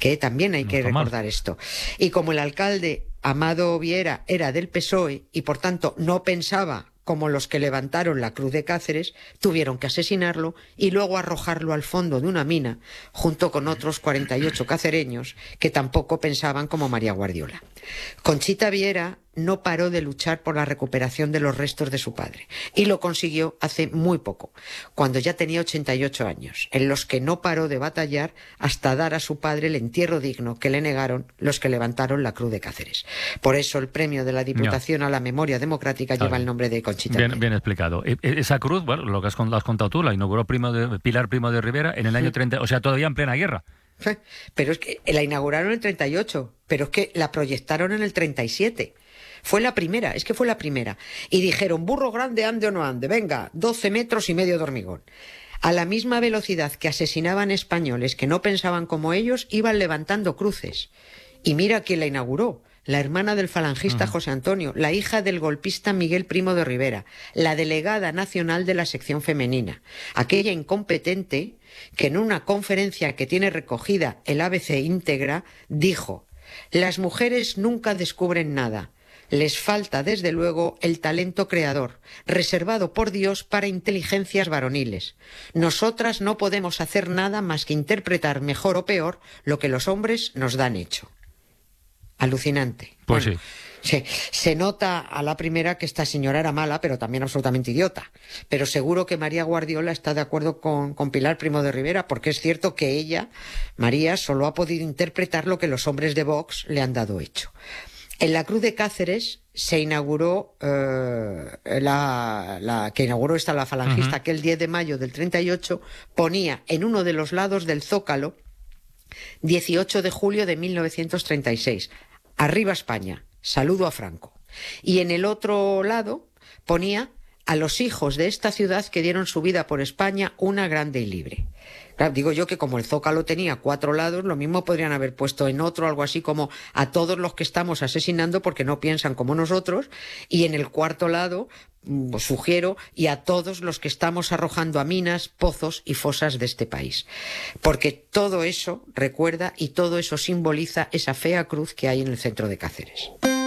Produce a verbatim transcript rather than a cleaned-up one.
que también hay No que está mal. recordar esto. Y como el alcalde Amado Viera era del P S O E y por tanto no pensaba como los que levantaron la Cruz de Cáceres, tuvieron que asesinarlo y luego arrojarlo al fondo de una mina junto con otros cuarenta y ocho cacereños que tampoco pensaban como María Guardiola. Conchita Viera no paró de luchar por la recuperación de los restos de su padre y lo consiguió hace muy poco, cuando ya tenía ochenta y ocho años, en los que no paró de batallar hasta dar a su padre el entierro digno que le negaron los que levantaron la Cruz de Cáceres. Por eso el premio de la Diputación no. a la Memoria Democrática Está lleva bien. el nombre de Conchita Bien, Viera. bien explicado. E- Esa cruz, bueno, lo que has, con- lo has contado tú, la inauguró Primo de, Pilar Primo de Rivera en el año treinta, o sea, todavía en plena guerra. Pero es que la inauguraron en el treinta y ocho, pero es que la proyectaron en el treinta y siete. Fue la primera, es que fue la primera. Y dijeron, burro grande, ande o no ande, venga, doce metros y medio de hormigón. A la misma velocidad que asesinaban españoles que no pensaban como ellos, iban levantando cruces. Y mira quién la inauguró. La hermana del falangista uh-huh. José Antonio, la hija del golpista Miguel Primo de Rivera, la delegada nacional de la sección femenina, aquella incompetente que en una conferencia que tiene recogida el A B C íntegra dijo: las mujeres nunca descubren nada, les falta desde luego el talento creador, reservado por Dios para inteligencias varoniles. Nosotras no podemos hacer nada más que interpretar mejor o peor lo que los hombres nos dan hecho. Alucinante. Pues bueno, sí. Se, se nota a la primera que esta señora era mala, pero también absolutamente idiota. Pero seguro que María Guardiola está de acuerdo con, con Pilar Primo de Rivera, porque es cierto que ella, María, solo ha podido interpretar lo que los hombres de Vox le han dado hecho. En la Cruz de Cáceres se inauguró, eh, la, la que inauguró esta la falangista, uh-huh. que el diez de mayo del treinta y ocho ponía en uno de los lados del Zócalo dieciocho de julio de mil novecientos treinta y seis. Arriba España, saludo a Franco. Y en el otro lado ponía a los hijos de esta ciudad que dieron su vida por España, una grande y libre. Claro, digo yo que como el Zócalo tenía cuatro lados, lo mismo podrían haber puesto en otro algo así como a todos los que estamos asesinando porque no piensan como nosotros, y en el cuarto lado, os sugiero, y a todos los que estamos arrojando a minas, pozos y fosas de este país. Porque todo eso recuerda y todo eso simboliza esa fea cruz que hay en el centro de Cáceres.